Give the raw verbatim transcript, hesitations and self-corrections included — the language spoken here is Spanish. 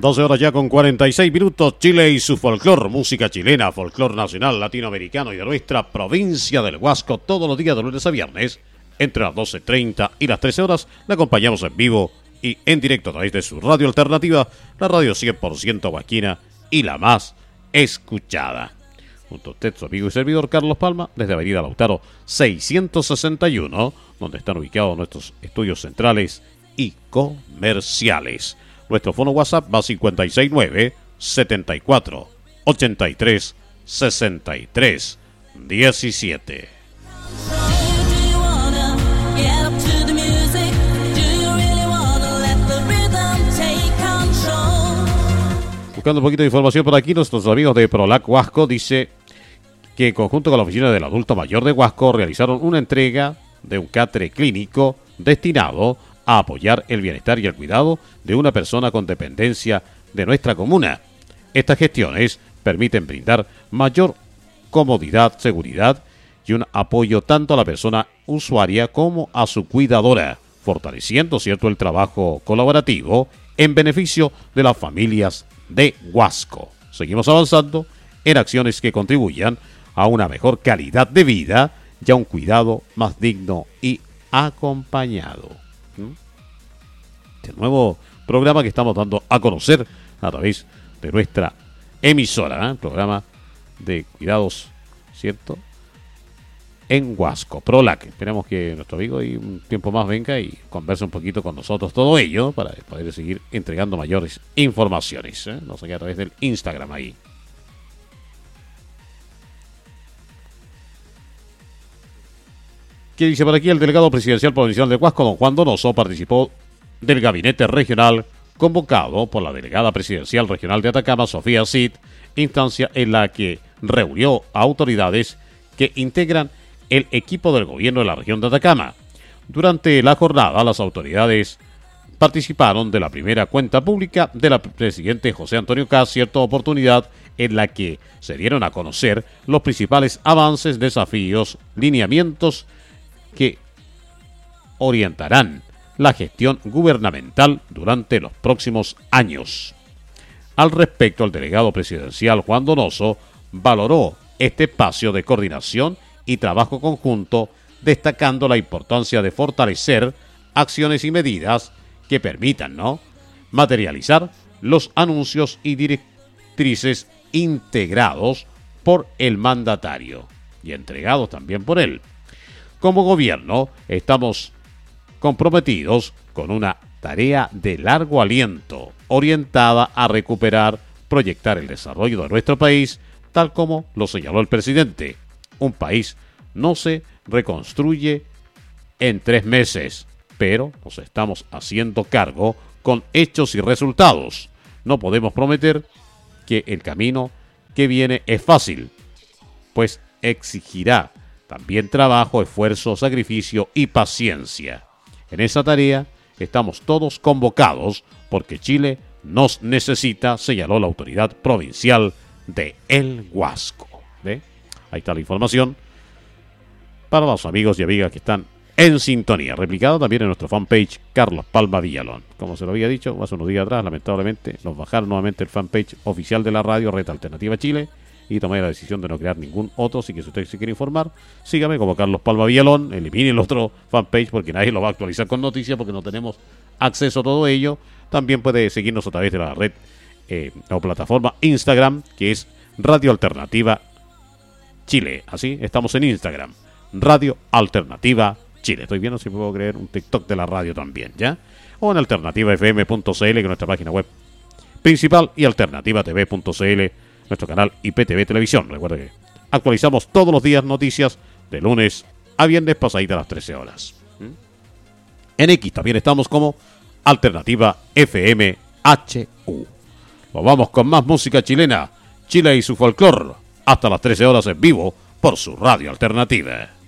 doce horas ya con cuarenta y seis minutos, Chile y su folclor, música chilena, folclor nacional, latinoamericano y de nuestra provincia del Huasco, todos los días de lunes a viernes, entre las doce treinta y las trece horas, la acompañamos en vivo y en directo a través de su radio alternativa, la radio cien por ciento huasquina y la más escuchada. Junto a usted, su amigo y servidor Carlos Palma, desde Avenida Lautaro seiscientos sesenta y uno, donde están ubicados nuestros estudios centrales y comerciales. Nuestro fono WhatsApp va cincuenta y seis nueve, setenta y cuatro, ochenta y tres, sesenta y tres, diecisiete. Buscando un poquito de información por aquí, nuestros amigos de Prolac Huasco dice que en conjunto con la oficina del adulto mayor de Huasco realizaron una entrega de un catre clínico destinado a apoyar el bienestar y el cuidado de una persona con dependencia de nuestra comuna. Estas gestiones permiten brindar mayor comodidad, seguridad y un apoyo tanto a la persona usuaria como a su cuidadora, fortaleciendo, cierto, el trabajo colaborativo en beneficio de las familias de Huasco. Seguimos avanzando en acciones que contribuyan a una mejor calidad de vida y a un cuidado más digno y acompañado. Este nuevo programa que estamos dando a conocer a través de nuestra emisora, ¿eh? Programa de cuidados, ¿cierto?, en Huasco, Prolac. Esperamos que nuestro amigo y un tiempo más venga y converse un poquito con nosotros todo ello para poder seguir entregando mayores informaciones, ¿eh? No sé qué, a través del Instagram ahí. ¿Qué dice por aquí? El delegado presidencial provincial de Huasco, don Juan Donoso, participó del gabinete regional convocado por la delegada presidencial regional de Atacama, Sofía Cid, instancia en la que reunió a autoridades que integran el equipo del gobierno de la región de Atacama. Durante la jornada, las autoridades participaron de la primera cuenta pública de la presidente José Antonio Kast, cierta oportunidad en la que se dieron a conocer los principales avances, desafíos, lineamientos que orientarán la gestión gubernamental durante los próximos años. Al respecto, el delegado presidencial Juan Donoso valoró este espacio de coordinación y trabajo conjunto, destacando la importancia de fortalecer acciones y medidas que permitan, ¿no?, materializar los anuncios y directrices integrados por el mandatario y entregados también por él. Como gobierno, estamos comprometidos con una tarea de largo aliento, orientada a recuperar, proyectar el desarrollo de nuestro país, tal como lo señaló el presidente. Un país no se reconstruye en tres meses, pero nos estamos haciendo cargo con hechos y resultados. No podemos prometer que el camino que viene es fácil, pues exigirá también trabajo, esfuerzo, sacrificio y paciencia. En esa tarea estamos todos convocados porque Chile nos necesita, señaló la autoridad provincial de El Huasco. ¿Ve? Ahí está la información para los amigos y amigas que están en sintonía. Replicado también en nuestro fanpage Carlos Palma Villalón. Como se lo había dicho hace unos días atrás, lamentablemente nos bajaron nuevamente el fanpage oficial de la radio Red Alternativa Chile y tomé la decisión de no crear ningún otro. Así que si usted se quiere informar, sígame como Carlos Palma Villalón, elimine el otro fanpage porque nadie lo va a actualizar con noticias porque no tenemos acceso a todo ello. También puede seguirnos a través de la red eh, o plataforma Instagram, que es Radio Alternativa Chile. Así estamos en Instagram, Radio Alternativa Chile. Estoy viendo si puedo crear un TikTok de la radio también, ¿ya? O en alternativa f m punto c l, que es nuestra página web principal, y alternativa t v punto c l, nuestro canal I P T V Televisión. Recuerda que actualizamos todos los días noticias de lunes a viernes pasadita a las trece horas. ¿Mm? En X también estamos como Alternativa F M H U. Nos vamos con más música chilena, Chile y su folclor, hasta las trece horas en vivo por su radio alternativa.